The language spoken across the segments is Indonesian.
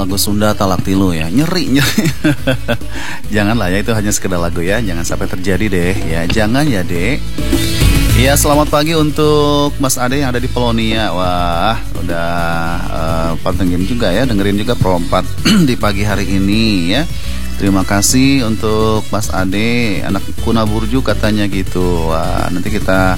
lagu Sunda Talak Tilu ya. Nyeri. Janganlah ya, itu hanya sekedar lagu ya. Jangan sampai terjadi deh ya. Jangan ya, Dek. Iya, selamat pagi untuk Mas Ade yang ada di Polonia. Wah, udah pantengin juga ya, dengerin juga Pro 4 di pagi hari ini ya. Terima kasih untuk Mas Ade, anak Kuna Burju katanya gitu. Wah, nanti kita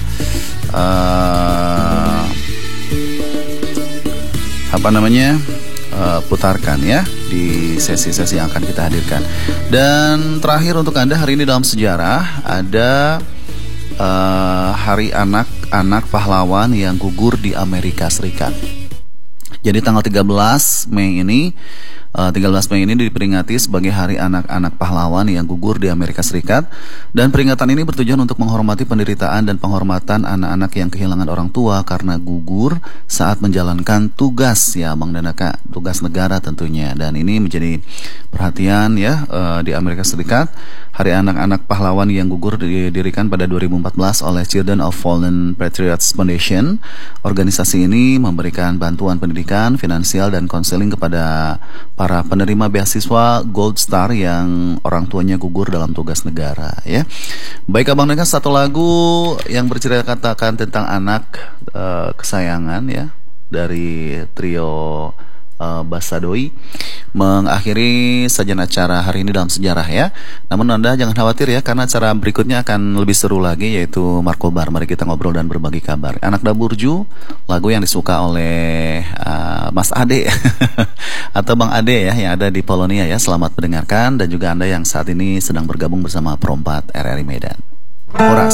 putarkan ya di sesi-sesi yang akan kita hadirkan. Dan terakhir untuk Anda hari ini dalam sejarah ada Hari Anak-anak Pahlawan yang gugur di Amerika Serikat. Jadi tanggal 13 Mei ini diperingati sebagai Hari Anak-anak Pahlawan yang gugur di Amerika Serikat. Dan peringatan ini bertujuan untuk menghormati penderitaan dan penghormatan anak-anak yang kehilangan orang tua karena gugur saat menjalankan tugas ya, Bang Danaka, tugas negara tentunya. Dan ini menjadi perhatian ya di Amerika Serikat. Hari Anak-anak Pahlawan yang gugur didirikan pada 2014 oleh Children of Fallen Patriots Foundation. Organisasi ini memberikan bantuan pendidikan, finansial, dan konseling kepada para penerima beasiswa Gold Star yang orang tuanya gugur dalam tugas negara ya. Baik Abang, dengan satu lagu yang berceritakan tentang anak kesayangan ya dari trio Basadoi mengakhiri sajian acara hari ini dalam sejarah ya. Namun Anda jangan khawatir ya, karena acara berikutnya akan lebih seru lagi, yaitu Markobar. Mari kita ngobrol dan berbagi kabar. Anak Daburju, lagu yang disuka oleh Mas Ade atau Bang Ade ya, yang ada di Polonia ya. Selamat mendengarkan, dan juga Anda yang saat ini sedang bergabung bersama Pro 4 RRI Medan. Horas.